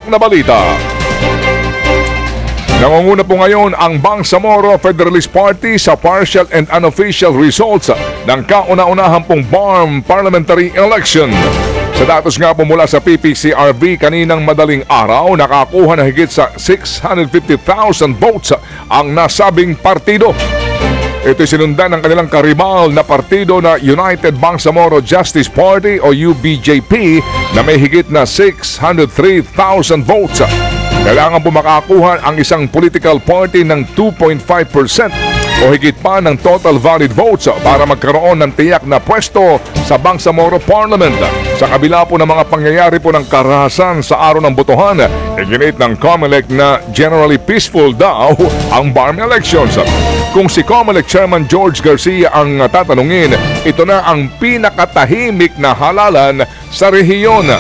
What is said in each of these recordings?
na balita. Nangunguna po ngayon ang Bangsamoro Federalist Party sa partial and unofficial results ng kauna-unahan pong BARM parliamentary election. Sa datos nga po mula sa PPCRB kaninang madaling araw, nakakuha na higit sa 650,000 votes ang nasabing partido. Ito'y sinundan ng kanilang karibal na partido na United Bangsamoro Justice Party o UBJP na may higit na 603,000 votes. Kailangan po makakuha ang isang political party ng 2.5% o higit pa ng total valid votes para magkaroon ng tiyak na pwesto sa Bangsamoro Parliament. Sa kabila po ng mga pangyayari po ng karahasan sa araw ng botohan, iginit ng COMELEC na generally peaceful daw ang BARM elections. Kung si COMELEC Chairman George Garcia ang tatanungin, ito na ang pinakatahimik na halalan sa rehiyon.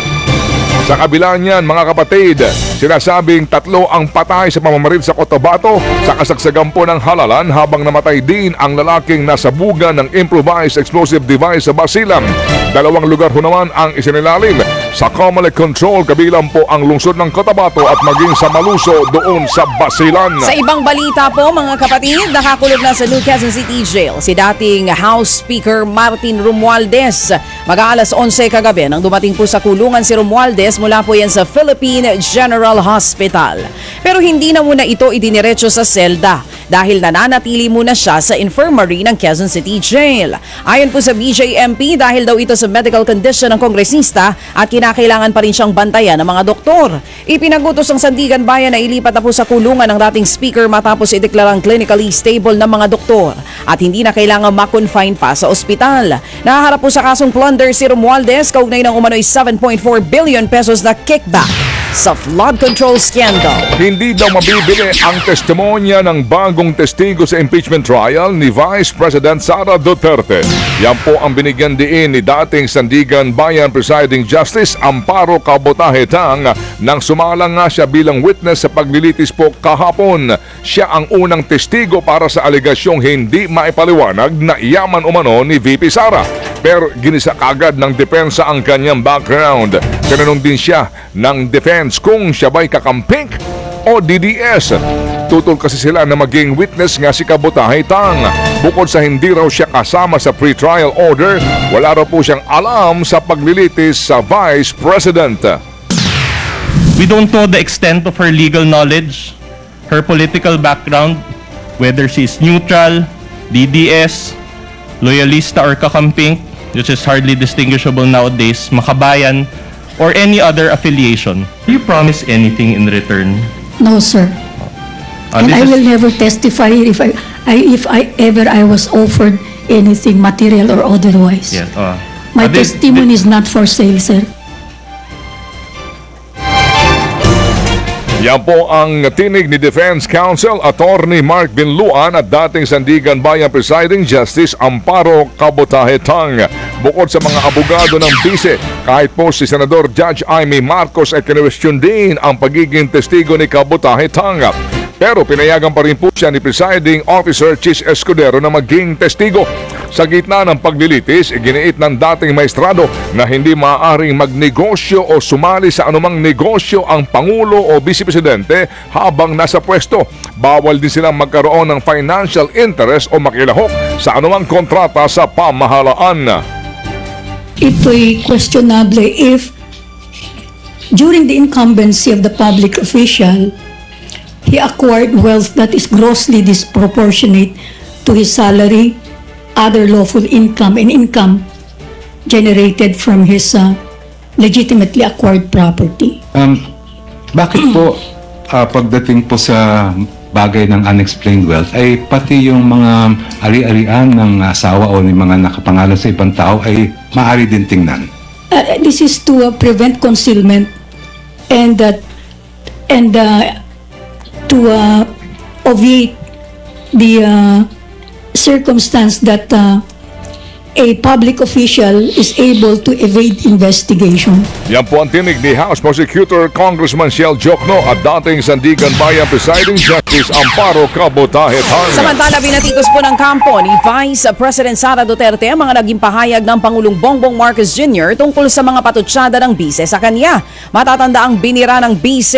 Sa kabila niyan, mga kapatid, sinasabing 3 ang patay sa pamamarid sa Cotabato sa kasagsagan po ng halalan habang namatay din ang lalaking nasabugan ng improvised explosive device sa Basilan. 2 lugar ho naman ang isinilalim sa COMELEC control, kabilang po ang lungsod ng Cotabato at maging sa Maluso doon sa Basilan. Sa ibang balita po, mga kapatid, nakakulong na sa New Quezon City Jail si dating House Speaker Martin Romualdez. Mag-aalas 11 kagabi nang dumating po sa kulungan si Romualdez mula po yan sa Philippine General Hospital. Pero hindi na muna ito idiniretso sa selda dahil nananatili muna siya sa infirmary ng Quezon City Jail. Ayon po sa BJMP, dahil daw ito sa medical condition ng kongresista at kinakailangan pa rin siyang bantayan ng mga doktor. Ipinagutos ng Sandigan Bayan na ilipat na po sa kulungan ng dating speaker matapos ideklarang clinically stable ng mga doktor at hindi na kailangan ma-confine pa sa ospital. Nahaharap po sa kasong plunder si Romualdez kaugnay ng umano'y 7.4 billion pesos na kickback sa flood control scandal. Hindi daw mabibili ang testimonya ng bagong testigo sa impeachment trial ni Vice President Sara Duterte. Yan po ang binigyan diin ni dating Sandigan Bayan Presiding Justice Amparo Cabotaje Tang nang sumalang nga siya bilang witness sa paglilitis po kahapon. Siya ang unang testigo para sa alegasyong hindi maipaliwanag na yaman umano ni VP Sara. Pero ginisa kagad ng depensa ang kanyang background. Tinanong din siya ng defense kung siya ba'y kakamping o DDS. Tutol kasi sila na maging witness nga si Cabotaje Tang. Bukod sa hindi raw siya kasama sa pre-trial order, wala raw po siyang alam sa paglilitis sa Vice President. We don't know the extent of her legal knowledge, her political background, whether she's neutral, DDS, loyalista or kakamping, which is hardly distinguishable nowadays, makabayan, or any other affiliation. Do you promise anything in return? No, sir. And I will never testify if I ever was offered anything material or otherwise. Yes. My testimony is not for sale, sir. Yan po ang tinig ni Defense Counsel Attorney Mark Binluan at dating Sandigan Bayan Presiding Justice Amparo Cabotaje Tang. Bukod sa mga abogado ng bise, kahit po si Senador Judge Amy Marcos ay kinwestiyon din ang pagiging testigo ni Cabotaje Tang. Pero pinayagan pa rin po siya ni Presiding Officer Chis Escudero na maging testigo. Sa gitna ng paglilitis, iginiit ng dating maestrado na hindi maaaring magnegosyo o sumali sa anumang negosyo ang Pangulo o Vice Presidente habang nasa pwesto. Bawal din silang magkaroon ng financial interest o makilahok sa anumang kontrata sa pamahalaan. Ito'y questionable if during the incumbency of the public official, he acquired wealth that is grossly disproportionate to his salary, other lawful income, and income generated from his legitimately acquired property. Bakit po pagdating po sa bagay ng unexplained wealth ay pati yung mga ari-arian ng asawa o ng mga nakapangalan sa ibang tao ay maaari din tingnan? This is to prevent concealment and to obviate the circumstance that a public official is able to evade investigation. Yan po ang tinig ni House Prosecutor Congressman Shell Jokno at dating Sandigan Bayan Presiding Justice Amparo Cabotaje Tang. Samantala, binatikos po ng kampo ni Vice President Sara Duterte ang mga naging pahayag ng Pangulong Bongbong Marcos Jr. tungkol sa mga patutsada ng bise sa kanya. Matatanda ang binira ng bise